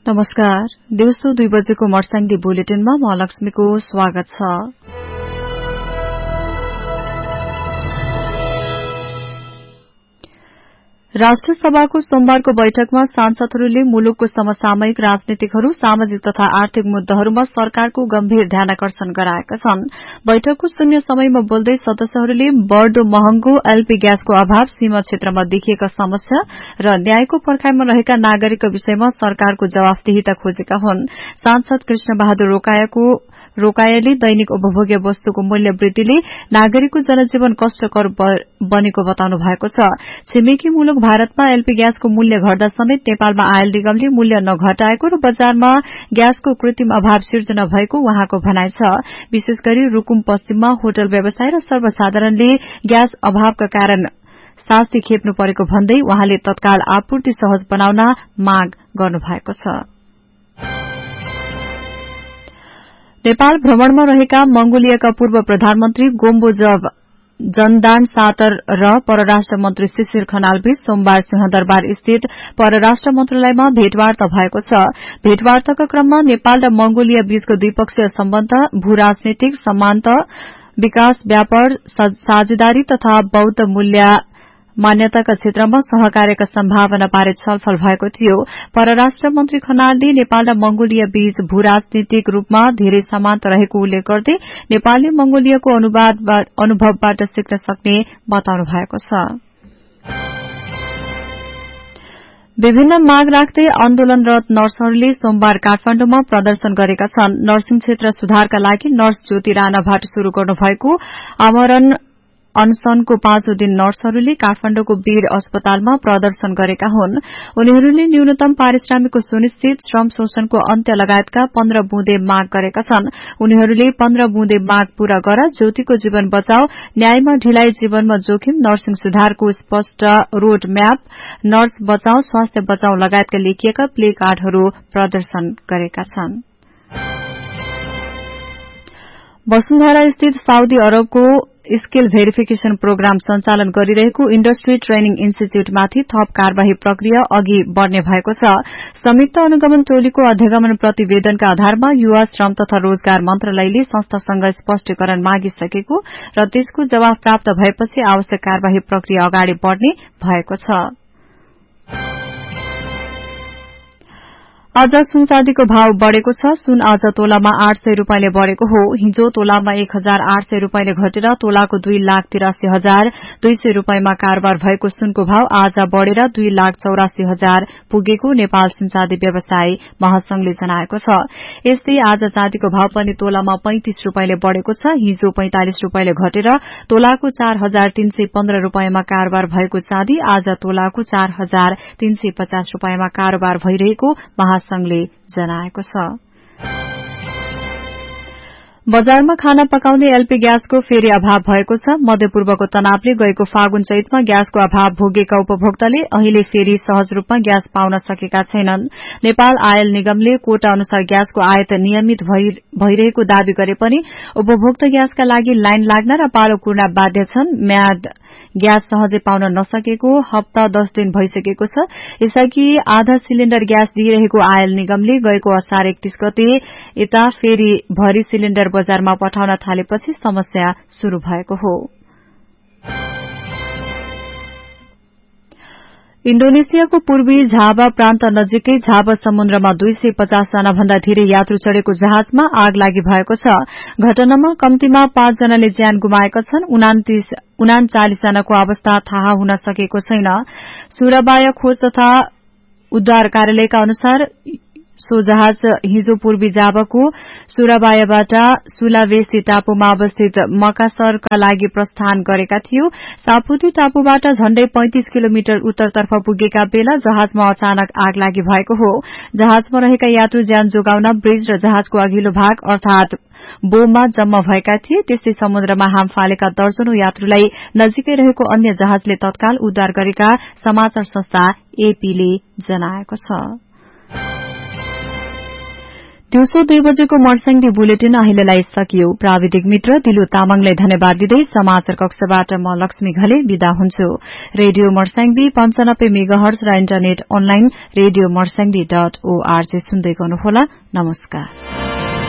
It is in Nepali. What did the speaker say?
नमस्कार, दिउँसो 2 बजेको मर्स्याङदी बुलेटिनमा म लक्ष्मीको स्वागत छ। राष्ट्रिय सभाको सोमबारको बैठकमा सांसदहरूले मुलुकको समसामयिक राजनीतिकहरू, सामाजिक तथा आर्थिक मुद्दाहरूमा सरकारको गम्भीर ध्यानाकर्षण गराएका छन्। बैठकको शून्य समयमा बोल्दै सदस्यहरूले बढ़दो महँगो, एलपी ग्यासको अभाव, सीमा क्षेत्रमा देखिएका समस्या र न्यायको पर्खाइमा रहेका नागरिकका विषयमा सरकारको जवाफदेहिता खोजेका हुन्। सांसद कृष्ण बहादुर रोकायाले दैनिक उपभोग्य वस्तुको मूल्य वृद्धिले नागरिकको जनजीवन कष्टकर बनेको बताउनु भएको छ। छिमेकी मुलुक भारतमा एलपी ग्यासको मूल्य घट्दा समेत नेपालमा आयल निगमले मूल्य नघटाएको र बजारमा ग्यासको कृत्रिम अभाव सिर्जना भएको उहाँको भनाइ छ। विशेष गरी रुकुम पश्चिममा होटल व्यवसाय र सर्वसाधारणले ग्यास अभावका कारण सास्ती खेप्नु परेको भन्दै उहाँले तत्काल आपूर्ति सहज बनाउन माग गर्नुभएको छ। नेपाल भ्रमणमा रहेका मंगोलियाका पूर्व प्रधानमन्त्री गोम्बोजभ जनदान सातर र परराष्ट्र मन्त्री शिशिर खनालबीच सोमबार सिंहदरबार स्थित परराष्ट्र मन्त्रालयमा भेटवार्ता भएको छ। भेटवार्ताका क्रममा नेपाल र मंगोलिया बीचको द्विपक्षीय सम्बन्ध, भू-राजनीतिक समानता, विकास, व्यापार, साझेदारी तथा बौद्ध मूल्य मान्यताका क्षेत्रमा सहकार्यका सम्भावना बारे छलफल भएको थियो। परराष्ट्र मन्त्री खनालले नेपाल र मंगोलिया बीच भू-राजनीतिक रूपमा धेरै समानता रहेको उल्लेख गर्दै नेपालले मंगोलियाको अनुभवबाट सिक्न सक्ने बताउनु भएको छ। विभिन्न माग राख्दै आन्दोलनरत नर्सहरूले सोमबार काठमाण्डुमा प्रदर्शन गरेका छन्। नर्सिङ क्षेत्र सुधारका लागि नर्स ज्योति राणाबाट शुरू गर्नुभएको आमरण अनशनको 5औं दिन नर्सहरूले काठमाण्डुको वीर अस्पतालमा प्रदर्शन गरेका हुन्। उनीहरूले न्यूनतम पारिश्रमिकको सुनिश्चित, श्रम शोषणको अन्त्य लगायतका 15 बुँदे माग गरेका छन्। उनीहरूले 15 बुँदे माग पूरा गर, ज्योतिको जीवन बचाओ, न्यायमा ढिलाइ, जीवनमा जोखिम, नर्सिङ सुधारको स्पष्ट रोड म्याप, नर्स बचाओ, स्वास्थ्य बचाओ लगायतका लेखिएका प्ले कार्डहरू प्रदर्शन गरेका छन्। वसुन्धरा स्थित साउदी अरबको स्किल भेरिफिकेशन प्रोग्राम सञ्चालन गरिरहेको इण्डस्ट्री ट्रेनिङ इन्स्टिच्यूटमाथि थप कार्यवाही प्रक्रिया अघि बढ़ने भएको छ। संयुक्त अनुगमन टोलीको अध्यगमन प्रतिवेदनका आधारमा युवा, श्रम तथा रोजगार मन्त्रालयले संस्थासँग स्पष्टीकरण मागिसकेको र त्यसको जवाफ प्राप्त भएपछि आवश्यक कार्यवाही प्रक्रिया अगाडि बढ़ने भएको छ। आज सुन चाँदीको भाव बढ़ेको छ। सुन आज तोलामा 800 रूपैयाँले बढ़ेको हो। हिजो तोलामा 1800 रूपैयाँले घटेर तोलाको 2,83,200 रूपैयाँमा कारोबार भएको सुनको भाव आज बढ़ेर 2,84,000 पुगेको नेपाल सुन चाँदी व्यवसायी महासंघले जनाएको छ। यस्तै आज चाँदीको भाव पनि तोलामा 35 रूपैयाँले बढ़ेको छ। हिजो 45 रूपैयाँले घटेर तोलाको 4,315 रूपैयाँमा कारोबार भएको चाँदी आज तोलाको 4,350 रूपैयाँमा कारोबार भइरहेको संघले जनाएको छ। बजारमा खाना पकाउने एलपी ग्यासको फेरि अभाव भएको छ। मध्यपूर्वको तनावले गएको फागुन चैतमा ग्यासको अभाव भोगेका उपभोक्ताले अहिले फेरि सहज रूपमा ग्यास पाउन सकेका छैनन्। नेपाल आयल निगमले कोटा अनुसार ग्यासको आयात नियमित भइरहेको दावी गरे पनि उपभोक्ता ग्यासका लागि लाइन लाग्न र पालो कुर्न बाध्य छन्। म्याद ग्यास सहजै पाउन नसकेको हप्ता 10 दिन भइसकेको छ। यसअघि आधा सिलिण्डर ग्यास दिइरहेको आयल निगमले गएको असार 31 गते यता फेरि भरि सिलिण्डर बजारमा पठाउन थालेपछि समस्या शुरू भएको हो। इण्डोनेसियाको पूर्वी झावा प्रान्त नजिकै झावा समुद्रमा 250 जना भन्दा धेरै यात्रु चढ़ेको जहाजमा आग लागि भएको छ। घटनामा कम्तीमा 5 जनाले ज्यान गुमाएका छन्। 39 जनाको अवस्था थाहा हुन सकेको छैन। सुराबाया खोज तथा उद्धार कार्यालयका अनुसार सो जहाज हिजो पूर्वी जावाको सुराबायाबाट सुलावेसी टापुमा अवस्थित मकासरका लागि प्रस्थान गरेका थियो। सापुती टापुबाट झण्डै 35 किलोमिटर उत्तरतर्फ पुगेका बेला जहाजमा अचानक आग लागि भएको हो। जहाजमा रहेका यात्रु ज्यान जोगाउन ब्रिज र जहाजको अघिल्लो भाग अर्थात बोममा जम्मा भएका थिए। त्यस्तै समुद्रमा हाम फालेका दर्जनौं यात्रुलाई नजिकै रहेको अन्य जहाजले तत्काल उद्धार गरेका समाचार संस्था एपीले जनाएको छ। दिउँसो 2 बजेको मर्स्याङदी बुलेटिन अहिलेलाई सकियो। प्राविधिक मित्र दिलु तामाङलाई धन्यवाद दिँदै समाचार कक्षबाट म लक्ष्मी घले बिदा हुन्छु। रेडियो मर्स्याङदी 95 मेगाहर्ज र इन्टरनेट अनलाइन रेडियो मर्स्याङदी.org सुन्दै गर्नुहोला। नमस्कार।